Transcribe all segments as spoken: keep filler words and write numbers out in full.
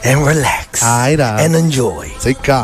and relax Aira. and enjoy. Tika.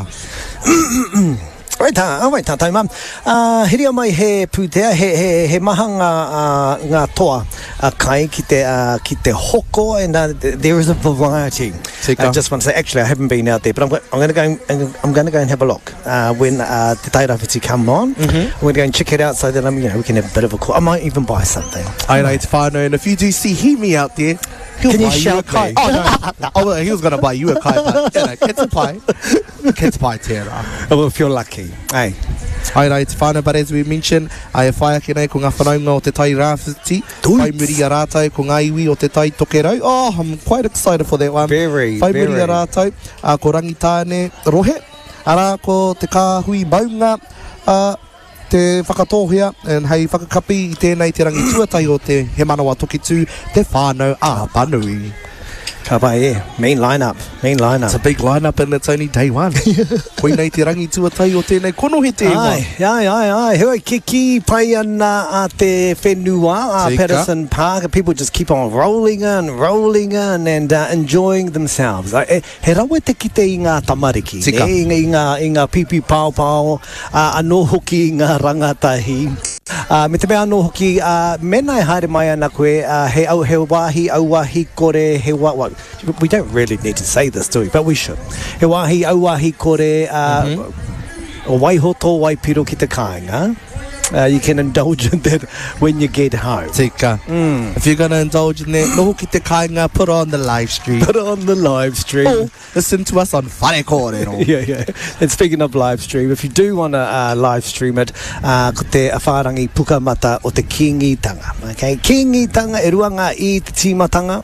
Wai tā, wai tā, tai mam. Uh, Hiria mai he pūtea, he, he, he maha ngā, uh, ngā toa uh, kai ki te, uh, ki te hoko, and uh, there is a variety. I just want to say, actually, I haven't been out there, but I'm, I'm going to go. I'm going to go and have a look uh, when uh, Te Tairawhiti come on. Mm-hmm. We're going to go and check it out so that um, you know we can have a bit of a call. I might even buy something. I know it's fine, and if you do see Hemi out there, he'll Can buy you shout you a kai. me? Oh no, no. Oh, well, he was going to buy you a kai, but you know, kids pie, kids pie tērā. Oh, well, if you're lucky, hey. Ai rai, it's whānau, but as we mentioned, ai e whaia ki nei ko ngā whanaunga o te Tairawhiti, whai muri a rātou ko ngā iwi o te tai toke rau. Oh, I'm quite excited for that one. Very, whai muri very. a rātou, uh, ko rangitāne rohe, ara ko te kāhui maunga, uh, te whakatohia, and hei whakakapi i tēnei te rangi tuatai o te he manawa toki tū, te whānau a Panui. Ka pai e, main lineup, main lineup. It's a big lineup and it's only day one. Koe nei te rangi tuatai o tēnei kono he te Ai, ai, ai, ai. Hoi, ki ki pai ana a te whenua, a Tika. Patterson Park. People just keep on rolling in, rolling in and uh, enjoying themselves. Ai, e, he rawe te kite i ngā tamariki. Tika. Ne, i, ngā, i, ngā, I ngā pipi pao pao, uh, anō hoki i ngā rangatahi. Uh, me te mea anō hoki, uh, mena e haere mai ana koe, uh, he au he wāhi, au wāhi kore, he wā, wā. We don't really need to say this, do we? But we should. He wāhi, au wāhi kore, uh, mm-hmm. o waihoto waipiro ki te kāinga. Uh, you can indulge in that when you get home. Tika. Mm. If you're going to indulge in that, noho ki te kāinga, put on the live stream. Put on the live stream. Or listen to us on Whare Kōrero. Yeah, yeah. And speaking of live stream, if you do want to uh, live stream it, uh, ko te whārangi pukamata o te kingitanga. Okay? Kingitanga, e ruanga I te tīmatanga.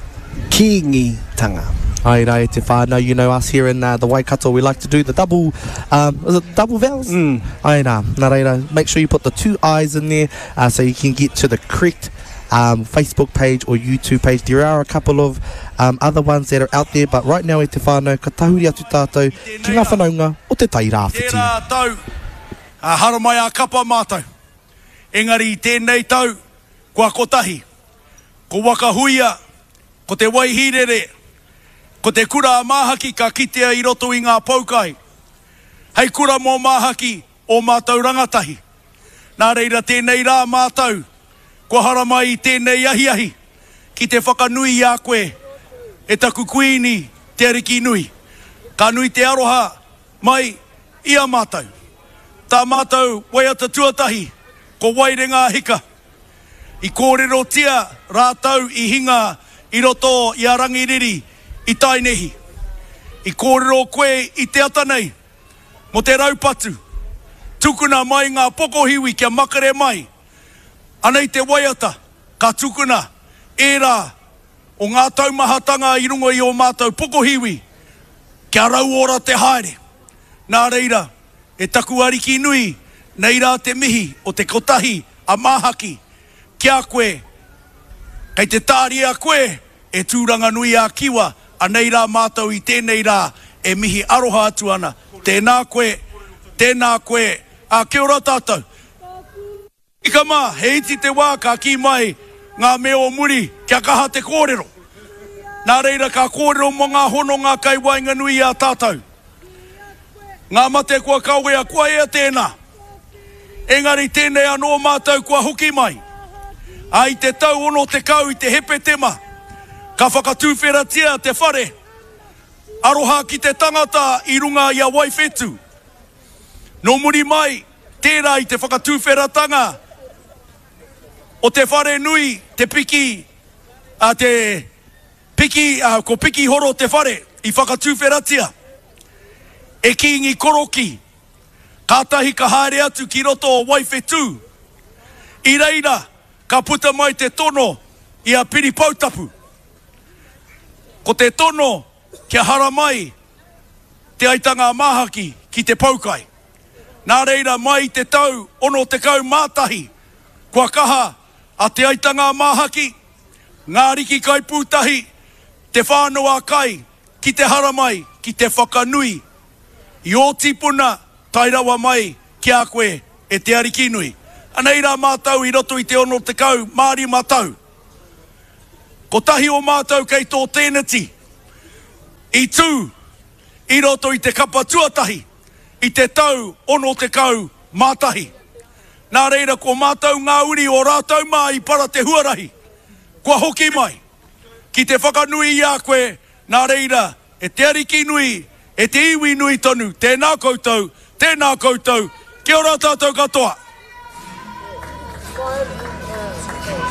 Kingitanga. Ai rai te whānau, you know us here in uh, the Waikato, we like to do the double, um, is it double vowels? Mm. Ai nā, nā reira, make sure you put the two I's in there uh, so you can get to the correct um, Facebook page or YouTube page. There are a couple of um, other ones that are out there, but right now e te whānau, ka tahuri atu tātou ki ngā whanaunga o te Tairawhiti. Tērā tau, a hara mai a kapa mātou. Engari I tēnei tau, kua kotahi, ko wakahuia, ko te waihirere, ko te kura a māhaki ka kitea I roto I ngā paukai. Hei kura mō māhaki o mātou rangatahi. Nā reira tēnei rā mātou, kua hara mai I tēnei ahi ahi, ki te whakanui a koe, e taku kuini te ariki nui. Ka nui te aroha mai ia mātou. Tā mātou waiata tuatahi, ko wairenga hika. I kōrero tia rātau I hinga I roto I a rangiriri I tainehi. I kōrero koe I te atanei, mo te raupatu. Tukuna mai ngā pokohiwi kia makare mai. Anei te waiata, ka tukuna, e rā, o ngā taumahatanga I rungo I o mātou pokohiwi, kia rau ora te haere. Nā reira, e taku ariki nui, nei rā te mihi o te kotahi a māhaki, kia koe, kei te tāri a koe, e tūranga nui a kiwa, a nei rā mātou I tēnei rā, e mihi aroha atu ana. Tēnā koe, tēnā koe, a kia ora tātou. Ika mā, he iti te wā ka ki mai ngā mea o muri, kia kaha te kōrero. Nā reira ka kōrero mo ngā hono ngā kai wainga nui a tātou. Ngā mate kua kauea kua ea tēnā. Engari tēnei anō mātou kua hoki mai. Ai te tau ono te kau I te hepe tema. Ka whakatūwheratia te whare. Aroha ki te tangata I runga I a waifetu. No muri mai, tērā I te whakatūwheratanga. O te whare nui, te piki, a te piki, a, ko piki horo te whare, I whakatūwheratia. E ki ngi koroki, kātahi ka haere atu ki roto o waifetu. I reira, ka puta mai te tono I a piri pautapu. Ko te tono, kia hara mai, te aitanga māhaki ki te paukai. Nā reira mai te tau, ono te kau mātahi, kua kaha a te aitanga māhaki, ngā riki kai pūtahi, te whānoa kai, ki te hara mai, ki te whakanui. I o tipuna, tai rawa mai, ki a koe, e te ariki nui. Anei rā mātau I roto I te ono te kau, māri mātau. Ko tahi o mātau kei tō tēneti, I tū, i roto i te kapa tuatahi, i te tau ono te kau mātahi. Nā reira ko mātau ngā uri o rātau mā i para te huarahi. Kua hoki mai, ki te whakanui i a koe, nā reira e te ariki nui, e te iwi nui tonu, tēnā koutou, tēnā koutou, kia ora tātou katoa.